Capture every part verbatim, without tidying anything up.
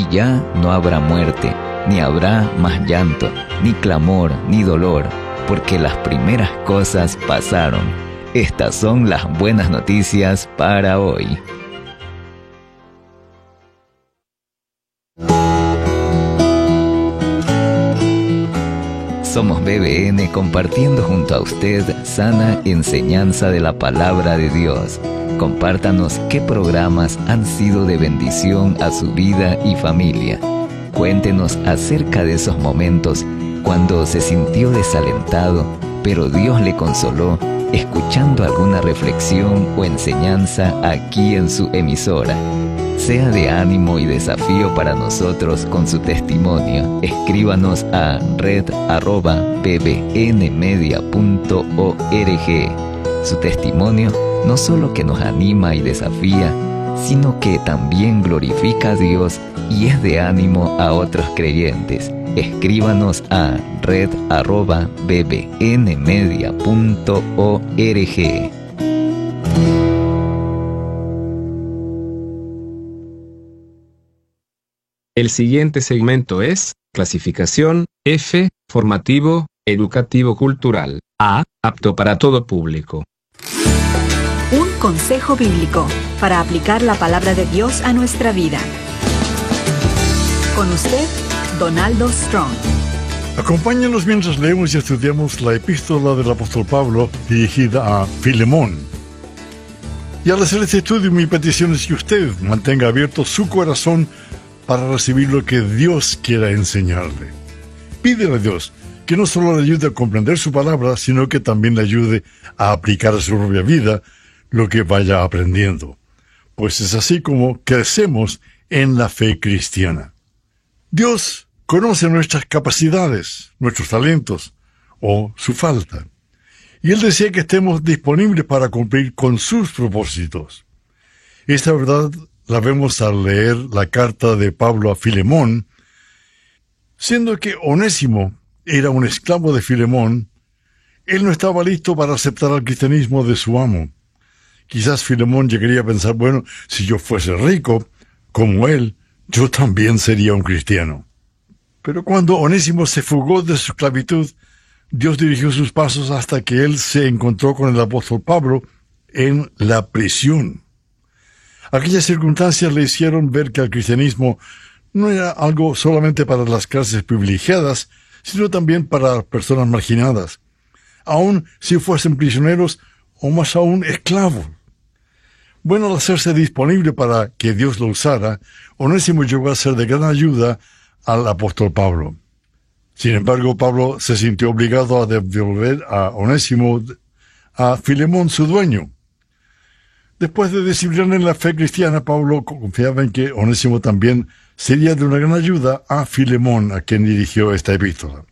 ya no habrá muerte, ni habrá más llanto, ni clamor, ni dolor, porque las primeras cosas pasaron. Estas son las buenas noticias para hoy. Somos B B N compartiendo junto a usted sana enseñanza de la palabra de Dios. Compártanos qué programas han sido de bendición a su vida y familia. Cuéntenos acerca de esos momentos cuando se sintió desalentado, pero Dios le consoló, escuchando alguna reflexión o enseñanza aquí en su emisora. Sea de ánimo y desafío para nosotros con su testimonio. Escríbanos a red arroba b b n media punto org. Su testimonio no solo que nos anima y desafía, sino que también glorifica a Dios y es de ánimo a otros creyentes. Escríbanos a red arroba b b n media punto org. El siguiente segmento es clasificación F, formativo, educativo cultural. A, apto para todo público. Un consejo bíblico para aplicar la palabra de Dios a nuestra vida. Con usted, Donaldo Strong. Acompáñanos mientras leemos y estudiamos la epístola del apóstol Pablo dirigida a Filemón. Y al hacer este estudio, mi petición es que usted mantenga abierto su corazón para recibir lo que Dios quiera enseñarle. Pídele a Dios que no solo le ayude a comprender su palabra, sino que también le ayude a aplicar a su propia vida lo que vaya aprendiendo. Pues es así como crecemos en la fe cristiana. Dios conoce nuestras capacidades, nuestros talentos o su falta. Y Él desea que estemos disponibles para cumplir con sus propósitos. Esta verdad la vemos al leer la carta de Pablo a Filemón, siendo que Onésimo era un esclavo de Filemón. Él no estaba listo para aceptar el cristianismo de su amo. Quizás Filemón llegaría a pensar, bueno, si yo fuese rico, como él, yo también sería un cristiano. Pero cuando Onésimo se fugó de su esclavitud, Dios dirigió sus pasos hasta que él se encontró con el apóstol Pablo en la prisión. Aquellas circunstancias le hicieron ver que el cristianismo no era algo solamente para las clases privilegiadas, sino también para personas marginadas, aun si fuesen prisioneros o más aún esclavos. Bueno, al hacerse disponible para que Dios lo usara, Onésimo llegó a ser de gran ayuda al apóstol Pablo. Sin embargo, Pablo se sintió obligado a devolver a Onésimo a Filemón, su dueño. Después de disciplinar en la fe cristiana, Pablo confiaba en que Onésimo también sería de una gran ayuda a Filemón, a quien dirigió esta epístola.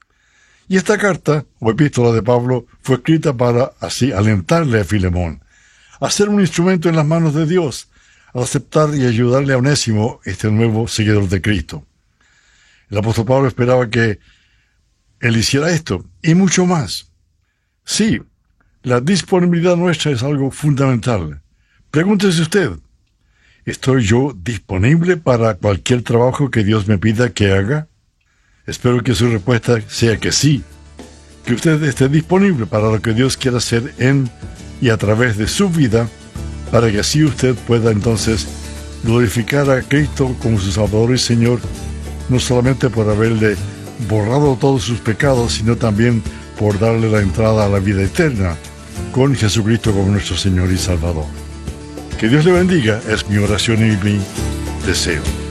Y esta carta, o epístola de Pablo, fue escrita para así alentarle a Filemón, a ser un instrumento en las manos de Dios, al aceptar y ayudarle a Onésimo, este nuevo seguidor de Cristo. El apóstol Pablo esperaba que él hiciera esto, y mucho más. Sí, la disponibilidad nuestra es algo fundamental. Pregúntese usted, ¿estoy yo disponible para cualquier trabajo que Dios me pida que haga? Espero que su respuesta sea que sí, que usted esté disponible para lo que Dios quiera hacer en y a través de su vida, para que así usted pueda entonces glorificar a Cristo como su Salvador y Señor, no solamente por haberle borrado todos sus pecados, sino también por darle la entrada a la vida eterna, con Jesucristo como nuestro Señor y Salvador. Que Dios le bendiga, es mi oración y mi deseo.